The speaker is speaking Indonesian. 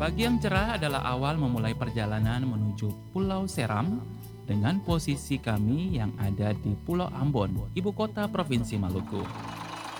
Pagi yang cerah adalah awal memulai perjalanan menuju Pulau Seram dengan posisi kami yang ada di Pulau Ambon, ibu kota Provinsi Maluku.